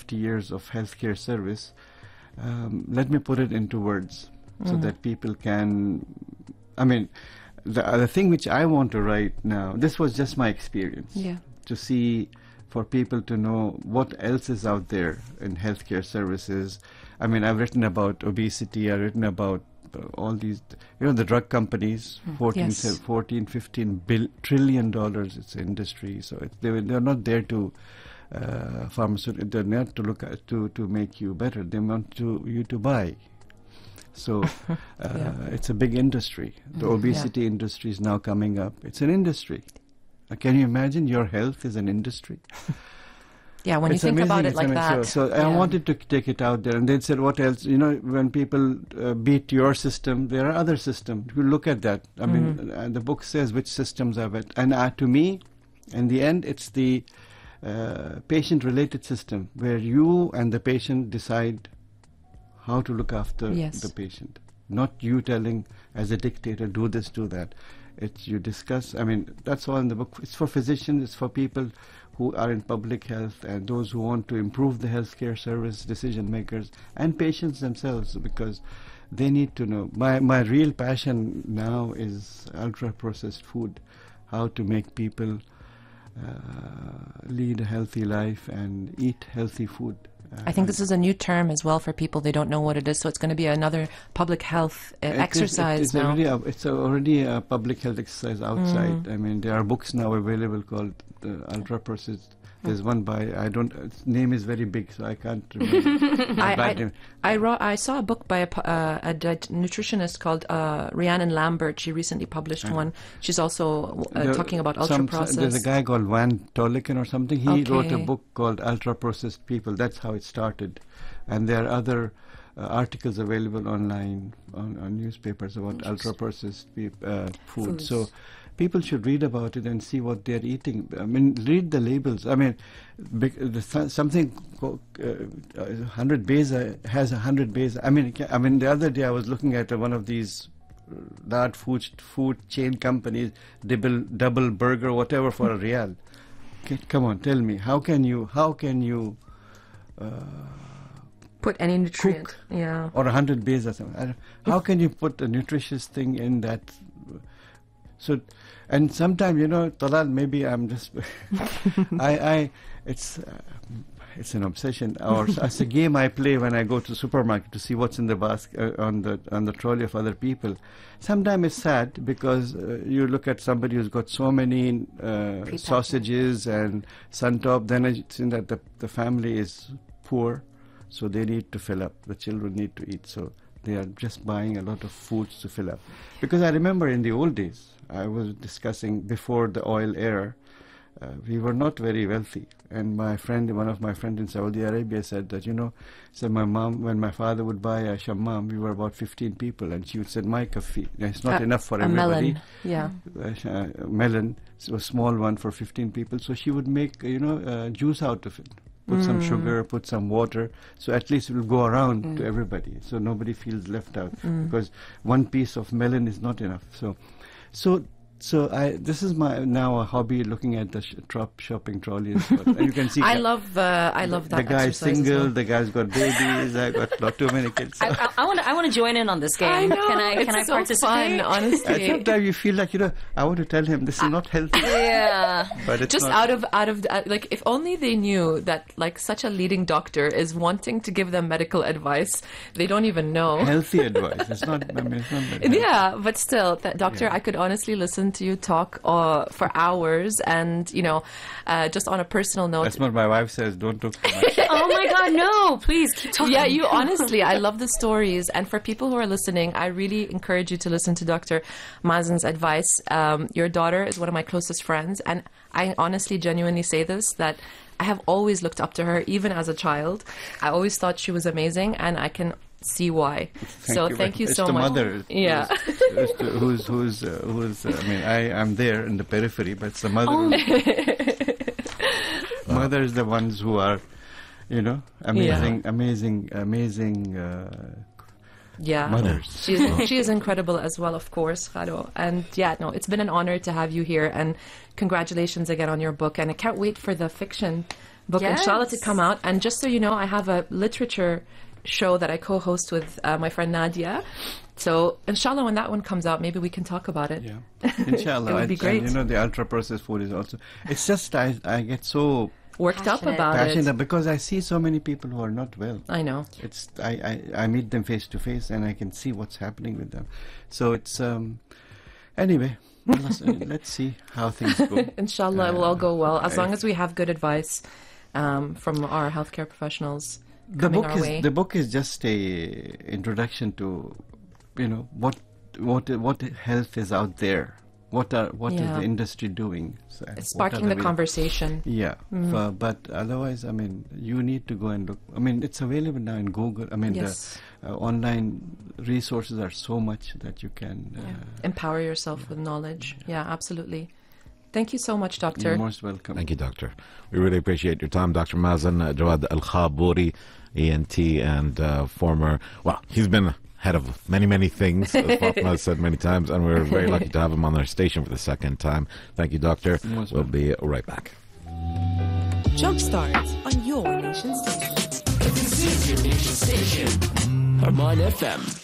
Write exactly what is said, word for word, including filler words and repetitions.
fifty years of healthcare service, um, let me put it into words mm. so that people can, I mean, the, the thing which I want to write now, this was just my experience, yeah. to see, for people to know what else is out there in healthcare services. I mean, I've written about obesity, I've written about uh, all these, you know, the drug companies, fourteen, yes. fourteen, fifteen bill, trillion dollars, it's an industry, so it, they, they're not there to, uh, pharmaceutical, they're not to look at, to, to make you better, they want to, you to buy. So uh, yeah. it's a big industry. The mm, obesity yeah. industry is now coming up. It's an industry. Uh, can you imagine your health is an industry? Yeah, when it's you think amazing, about it it's like amazing. that. So, so yeah. I wanted to take it out there. And they said, what else? You know, when people uh, beat your system, there are other systems. You look at that. I mm-hmm. mean, uh, the book says which systems are it. And uh, to me, in the end, it's the uh, patient-related system where you and the patient decide how to look after yes. the patient. Not you telling as a dictator, do this, do that. It's you discuss. I mean, that's all in the book. It's for physicians, it's for people who are in public health and those who want to improve the healthcare service, decision makers, and patients themselves, because they need to know. My, my real passion now is ultra-processed food, how to make people uh, lead a healthy life and eat healthy food. I think this is a new term as well for people. They don't know what it is, so it's going to be another public health uh, it exercise is, it is now. Already a, it's already a public health exercise outside. Mm. I mean, there are books now available called uh, Ultra Processed. There's one by, I don't, its name is very big, so I can't remember. I, I, I, wrote, I saw a book by a, uh, a diet nutritionist called uh, Rhiannon Lambert. She recently published yeah. one. She's also uh, there, talking about some, ultra-processed. There's a guy called Van Toliken or something. He okay. wrote a book called Ultra-Processed People. That's how it started. And there are other uh, articles available online on, on newspapers about ultra-processed uh, food. Foods. So people should read about it and see what they're eating. I mean, read the labels. I mean, the th something uh, one hundred beza has one hundred beza. I mean, I mean, the other day I was looking at uh, one of these large food food chain companies, double double burger, whatever, for a real. Okay, come on, tell me, how can you how can you uh, put any nutrient? Cook yeah, or one hundred beza or something? I don't, how can you put a nutritious thing in that? So, and sometimes, you know, Talal, maybe I'm just, I, I, it's, uh, it's an obsession. Or as a game I play when I go to the supermarket to see what's in the basket, uh, on the on the trolley of other people. Sometimes it's sad because uh, you look at somebody who's got so many uh, sausages and suntop. Then it's in that the the family is poor, so they need to fill up. The children need to eat, so they are just buying a lot of foods to fill up. Because I remember in the old days, I was discussing before the oil era, uh, we were not very wealthy. And my friend, one of my friends in Saudi Arabia said that, you know, said my mom, when my father would buy a shammam, we were about fifteen people, and she would say, my kafi, it's not uh, enough for a everybody. melon, yeah. Uh, a melon, so a small one for fifteen people. So she would make, you know, uh, juice out of it. Put mm. some sugar, put some water, so at least it will go around mm. to everybody, so nobody feels left out, mm. because one piece of melon is not enough. So, so, so I. This is my now a hobby, looking at the sh trop shopping trolleys. But you can see. I love. Uh, I love that. The guy's single. Well. The guy's got babies. I got not too many kids. So. I want to. I want to join in on this game. I know. Can I? It's Can I so participate? Fun, honestly. Sometimes you feel like, you know, I want to tell him this is not healthy. Yeah. But it's just not. out of out of the, like, if only they knew that, like, such a leading doctor is wanting to give them medical advice. They don't even know. Healthy advice. It's not. I mean, it's not that yeah, but still, that doctor, yeah. I could honestly listen to you talk uh, for hours, and you know, uh, just on a personal note. That's what my wife says. Don't talk too much. Oh my God, no! Please keep talking. Yeah, you honestly, I love the stories, and for people who are listening, I really encourage you to listen to Doctor Mazen's advice. Um, your daughter is one of my closest friends, and I honestly, genuinely say this, that I have always looked up to her, even as a child. I always thought she was amazing, and I can see why. Thank so you thank you it's so the much. Mother. Yeah. Who's, who's, who's, uh, who's uh, I mean, I am there in the periphery, but it's the mother. Oh. Who, mother is the ones who are, you know, amazing, yeah. amazing, amazing. Uh, Yeah, mothers. She is, she is incredible as well, of course, Khado. And yeah, no, it's been an honor to have you here, and congratulations again on your book. And I can't wait for the fiction book, Yes. inshallah, to come out. And just so you know, I have a literature show that I co-host with uh, my friend Nadia. So, inshallah, when that one comes out, maybe we can talk about it. Yeah, inshallah. It would be And- great. And, you know, the ultra processed food is also. It's just I I get so Worked up Passionate. about passionate it. because I see so many people who are not well. I know. It's I, I, I meet them face to face and I can see what's happening with them. So it's um anyway. let's, uh, let's see how things go. Inshallah, it will all go well as Uh, long as we have good advice um, from our healthcare professionals The coming book our is way. the book is just a introduction to, you know, what what what health is out there. What are what is Yeah. the industry doing? So, It's what sparking are the way- conversation. Yeah, Mm-hmm. uh, but otherwise, I mean, you need to go and look. I mean, it's available now in Google. I mean, Yes. the uh, online resources are so much that you can. Uh, Yeah. Empower yourself with knowledge. Yeah, absolutely. Thank you so much, You're Doctor. most welcome. Thank you, Doctor. We really appreciate your time, Doctor Mazen uh, Jawad Al Khabouri, E N T and uh, former, well, he's been head of many, many things, as Fatima has said many times, and we're very lucky to have him on our station for the second time. Thank you, Doctor. Most We'll be right back. Jump starts on your nation station. This is your nation station. Harman F M.